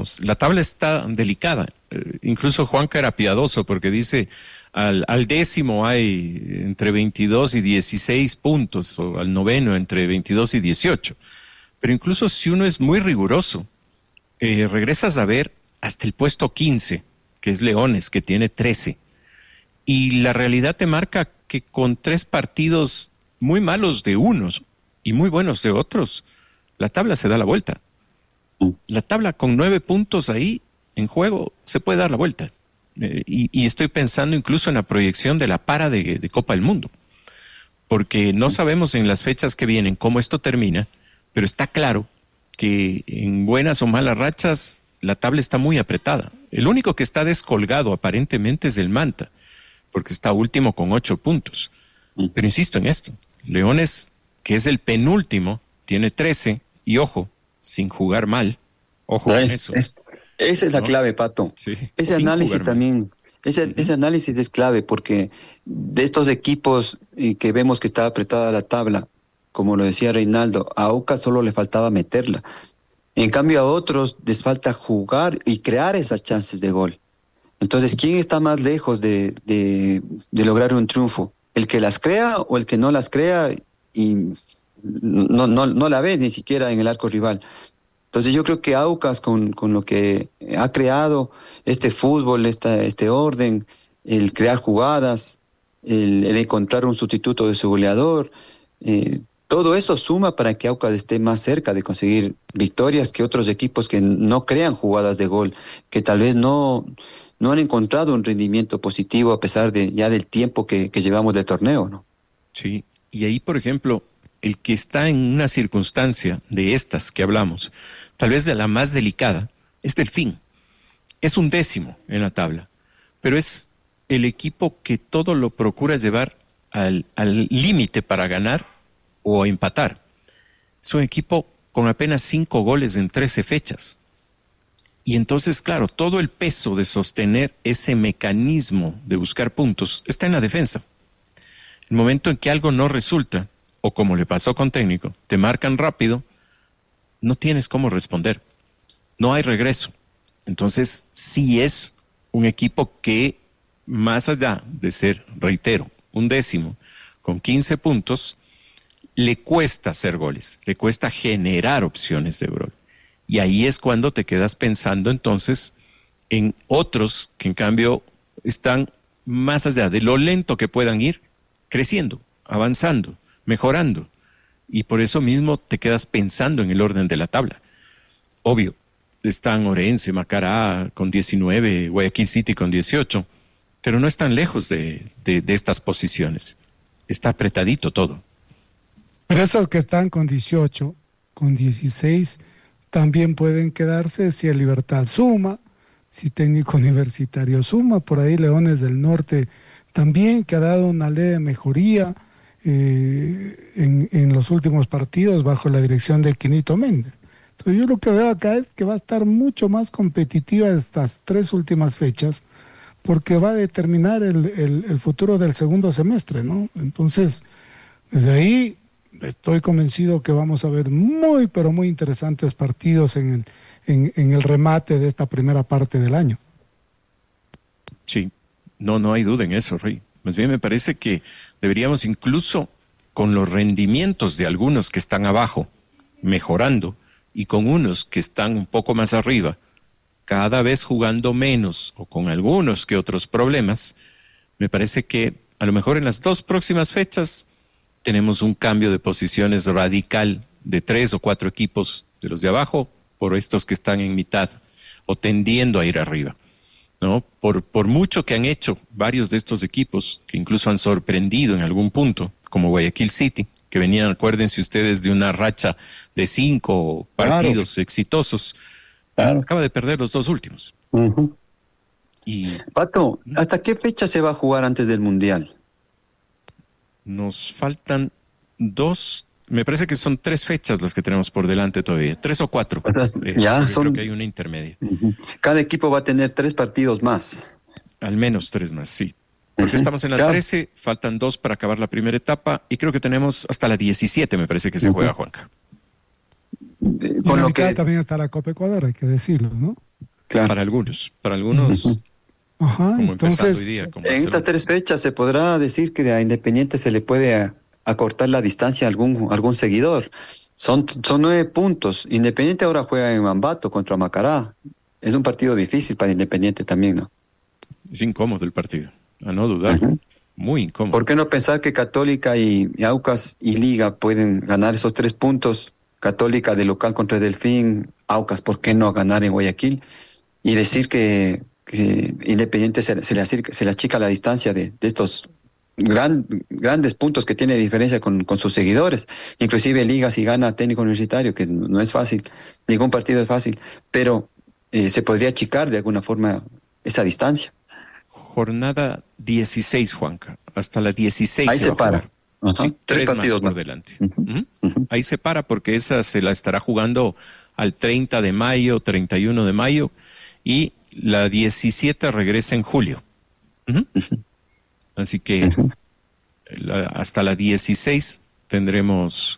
decíamos, la tabla está delicada. Incluso Juanca era piadoso porque dice, al décimo hay entre 22 y 16 puntos, o al noveno entre 22 y 18. Pero incluso si uno es muy riguroso, regresas a ver hasta el puesto 15, que es Leones, que tiene 13. Y la realidad te marca que con 3 partidos muy malos de unos y muy buenos de otros, la tabla se da la vuelta. La tabla con 9 puntos ahí en juego se puede dar la vuelta. Y estoy pensando incluso en la proyección de la para de Copa del Mundo. Porque no sabemos en las fechas que vienen cómo esto termina, pero está claro que en buenas o malas rachas la tabla está muy apretada. El único que está descolgado aparentemente es el Manta, porque está último con 8 puntos. Pero insisto en esto, Leones, que es el penúltimo, tiene 13 y ojo, sin jugar mal. Ojo con eso. Esa es la clave, Pato. Sí, Ese análisis también, ese análisis es clave porque de estos equipos que vemos que está apretada la tabla, como lo decía Reinaldo, a Aucas solo le faltaba meterla. En cambio a otros les falta jugar y crear esas chances de gol. Entonces, ¿quién está más lejos de lograr un triunfo? ¿El que las crea o el que no las crea y no la ve ni siquiera en el arco rival? Entonces yo creo que Aucas con lo que ha creado este fútbol, este orden, el crear jugadas, el encontrar un sustituto de su goleador, todo eso suma para que Aucas esté más cerca de conseguir victorias que otros equipos que no crean jugadas de gol, que tal vez no han encontrado un rendimiento positivo a pesar del tiempo que llevamos de torneo, ¿no? Sí, y ahí, por ejemplo, el que está en una circunstancia de estas que hablamos, tal vez de la más delicada, es Delfín. Es un 10º en la tabla, pero es el equipo que todo lo procura llevar al límite para ganar o empatar. Es un equipo con apenas 5 goles en 13 fechas. Y entonces, claro, todo el peso de sostener ese mecanismo de buscar puntos está en la defensa. El momento en que algo no resulta, o como le pasó con Técnico, te marcan rápido, no tienes cómo responder. No hay regreso. Entonces, sí es un equipo que, más allá de ser, reitero, un 10º, con 15 puntos, le cuesta hacer goles, le cuesta generar opciones de gol. Y ahí es cuando te quedas pensando entonces en otros que en cambio están más allá de lo lento que puedan ir, creciendo, avanzando, mejorando. Y por eso mismo te quedas pensando en el orden de la tabla. Obvio, están Orense, Macará con 19, Guayaquil City con 18, pero no están lejos de estas posiciones. Está apretadito todo. Pero esos que están con 18, con 16, también pueden quedarse si el Libertad suma, si Técnico Universitario suma, por ahí Leones del Norte también, que ha dado una leve mejoría en los últimos partidos bajo la dirección de Quinito Méndez. Entonces yo lo que veo acá es que va a estar mucho más competitiva estas 3 últimas fechas, porque va a determinar el futuro del segundo semestre, ¿no? Entonces, desde ahí estoy convencido que vamos a ver muy, pero muy interesantes partidos en el remate de esta primera parte del año. Sí, no hay duda en eso, Rey. Más bien me parece que deberíamos incluso con los rendimientos de algunos que están abajo, mejorando, y con unos que están un poco más arriba, cada vez jugando menos o con algunos que otros problemas, me parece que a lo mejor en las 2 próximas fechas tenemos un cambio de posiciones radical de 3 o 4 equipos de los de abajo por estos que están en mitad o tendiendo a ir arriba, ¿no? Por mucho que han hecho varios de estos equipos, que incluso han sorprendido en algún punto, como Guayaquil City, que venían, acuérdense ustedes, de una racha de 5 partidos exitosos, acaba de perder los 2 últimos. Uh-huh. Pato, ¿hasta qué fecha se va a jugar antes del Mundial? Nos faltan 2, me parece que son 3 fechas las que tenemos por delante todavía, 3 o 4. Creo que hay una intermedia. Uh-huh. Cada equipo va a tener 3 partidos más. Al menos 3 más, sí. Porque estamos en la 13, faltan 2 para acabar la primera etapa y creo que tenemos hasta la 17, me parece que se juega, Juanca. Con lo que también está la Copa Ecuador, hay que decirlo, ¿no? Claro. Para algunos, Ajá, como empezando hoy entonces, día. Como En estas 3 fechas se podrá decir que a Independiente se le puede acortar la distancia a algún seguidor. Son 9 puntos. Independiente ahora juega en Ambato contra Macará. Es un partido difícil para Independiente también, ¿no? es incómodo el partido, a no dudar. Ujú. Muy incómodo. ¿Por qué no pensar que Católica y Aucas y Liga pueden ganar esos 3 puntos? Católica de local contra Delfín, Aucas, ¿por qué no ganar en Guayaquil? Y decir que Independiente se le achica la distancia de estos grandes puntos que tiene de diferencia con sus seguidores. Inclusive Liga, si gana Técnico Universitario, que no es fácil, ningún partido es fácil, pero se podría achicar de alguna forma esa distancia. Jornada 16, Juanca. Hasta la 16 Ahí se se va a para. jugar. Ajá. Sí, 3 3 más partidos por más. delante. Ujú, ujú. Ahí se para porque esa se la estará jugando al 30 de mayo, 31 de mayo, y la 17 regresa en julio. Ujú. Así que hasta la 16 tendremos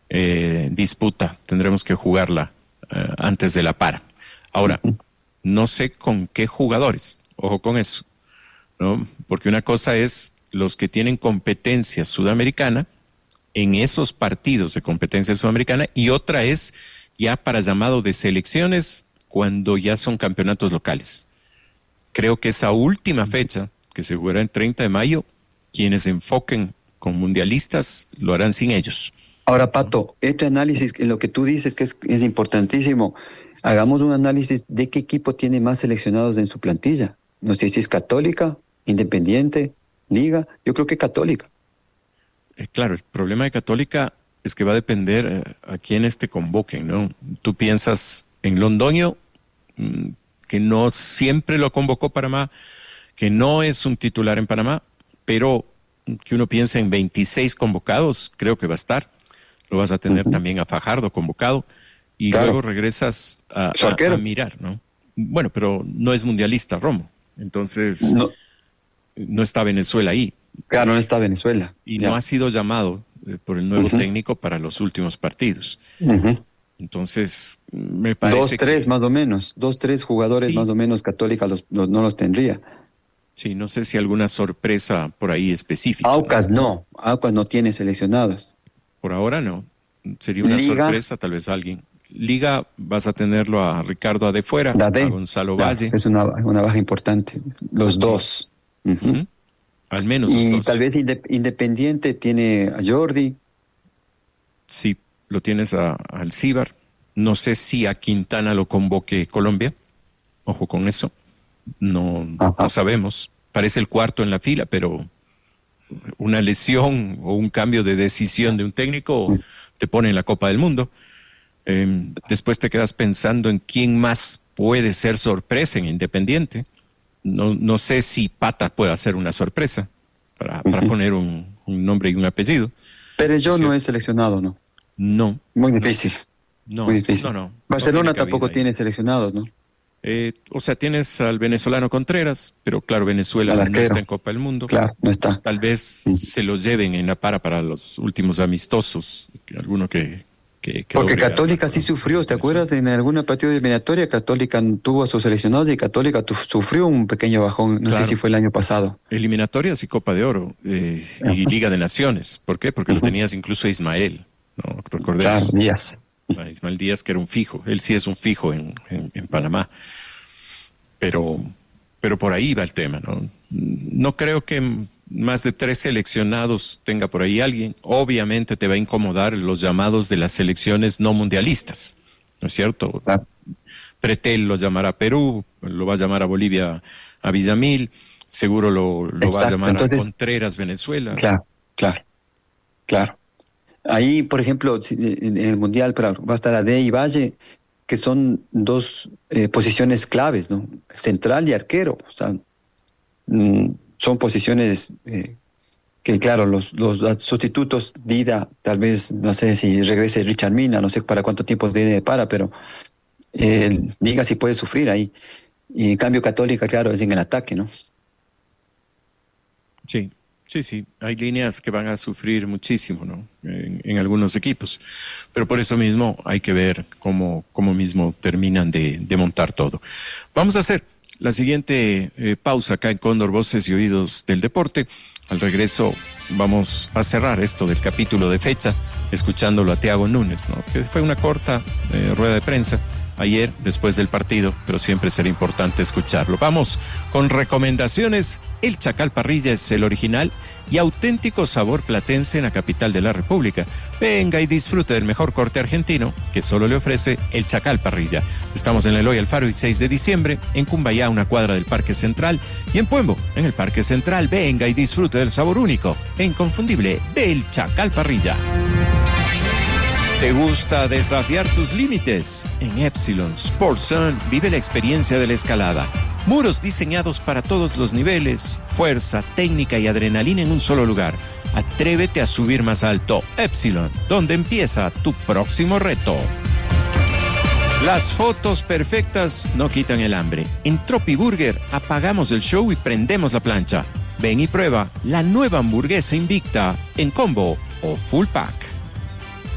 disputa, tendremos que jugarla antes de la para. Ahora, no sé con qué jugadores, ojo con eso, ¿no? Porque una cosa es los que tienen competencia sudamericana en esos partidos de competencia sudamericana y otra es ya para llamado de selecciones cuando ya son campeonatos locales. Creo que esa última fecha, que se jugará en 30 de mayo, quienes se enfoquen con mundialistas lo harán sin ellos. Ahora, Pato, este análisis, en lo que tú dices que es importantísimo, hagamos un análisis de qué equipo tiene más seleccionados en su plantilla. No sé si es Católica, Independiente, Liga, yo creo que Católica. Claro, el problema de Católica es que va a depender a quiénes te convoquen, ¿no? Tú piensas en Londoño, que no siempre lo convocó Panamá, que no es un titular en Panamá, pero que uno piense en 26 convocados, creo que va a estar. Lo vas a tener también a Fajardo convocado y Claro. luego regresas Su arquero. a mirar, ¿no? Bueno, pero no es mundialista Romo, entonces No, no está Venezuela ahí. claro, no está Venezuela. Y Ya. no ha sido llamado por el nuevo Ujú. técnico para los últimos partidos. Ujú. Entonces, me parece 2, 3 que más o menos, 2, 3 jugadores sí, más o menos Católica no los tendría. sí, no sé si alguna sorpresa por ahí específica. Aucas no tiene seleccionados. Por ahora no. Sería una Liga. sorpresa, tal vez alguien. Liga, vas a tenerlo a Ricardo Adefuera, La D. a Gonzalo Claro, Valle. es una baja importante. Los dos. Ujú. Ujú. Al menos los Y dos. tal vez Independiente tiene a Jordi. Sí, lo tienes a Alcíbar. No sé si a Quintana lo convoque Colombia. Ojo con eso. No, Ajá. no sabemos. Parece el cuarto en la fila, pero una lesión o un cambio de decisión de un técnico te pone en la Copa del Mundo. Después te quedas pensando en quién más puede ser sorpresa en Independiente. No sé si Pata puede hacer una sorpresa para poner un nombre y un apellido. Perelló Sí. no es seleccionado, ¿no? No, Muy difícil. no, Muy difícil. no. Barcelona No tiene tampoco cabida ahí. tiene seleccionados, ¿no? O sea, tienes al venezolano Contreras, pero claro, Venezuela Al no arquero. está en Copa del Mundo. Claro, no está. Tal vez se los lleven en la para los últimos amistosos, alguno que Porque logre Católica algo, sí ¿no? sufrió, ¿te Venezuela. acuerdas? En algún partido de eliminatoria, Católica tuvo a sus seleccionados y Católica sufrió un pequeño bajón, no Claro. sé si fue el año pasado. Eliminatorias y Copa de Oro y Liga de Naciones. ¿Por qué? Porque lo tenías incluso a Ismael, ¿no? Recordemos. Claro, Díaz. A Ismael Díaz, que era un fijo. Él sí es un fijo en Panamá. Pero por ahí va el tema, ¿no? No creo que más de 3 seleccionados tenga por ahí alguien. Obviamente te va a incomodar los llamados de las selecciones no mundialistas, ¿no es cierto? Claro. Pretel lo llamará a Perú, lo va a llamar a Bolivia a Villamil, seguro lo va a Exacto, llamar entonces- a Contreras, Venezuela. Claro. Ahí, por ejemplo, en el Mundial va a estar Ade y Valle, que son 2 posiciones claves, ¿no? Central y arquero. O sea, son posiciones que, claro, los sustitutos, Dida, tal vez, no sé si regrese Richard Mina, no sé para cuánto tiempo tiene para, pero Liga sí puede sufrir ahí. Y en cambio Católica, claro, es en el ataque, ¿no? Sí, Sí, sí, hay líneas que van a sufrir muchísimo, ¿no? En algunos equipos, pero por eso mismo hay que ver cómo mismo terminan de montar todo. Vamos a hacer la siguiente pausa acá en Cóndor, Voces y Oídos del Deporte. Al regreso vamos a cerrar esto del capítulo de fecha, escuchándolo a Thiago Núñez, ¿no? Que fue una corta rueda de prensa ayer después del partido, pero siempre será importante escucharlo. Vamos con recomendaciones. El Chacal Parrilla es el original y auténtico sabor platense en la capital de la República. Venga y disfrute del mejor corte argentino que solo le ofrece el Chacal Parrilla. Estamos en Eloy Alfaro y 6 de diciembre, en Cumbayá, una cuadra del Parque Central, y en Puembo, en el Parque Central. Venga y disfrute del sabor único e inconfundible del Chacal Parrilla. ¿Te gusta desafiar tus límites? En Epsilon Sports Zone vive la experiencia de la escalada. Muros diseñados para todos los niveles, fuerza, técnica y adrenalina en un solo lugar. Atrévete a subir más alto. Epsilon, donde empieza tu próximo reto. Las fotos perfectas no quitan el hambre. En Tropi Burger apagamos el show y prendemos la plancha. Ven y prueba la nueva hamburguesa invicta en combo o full pack.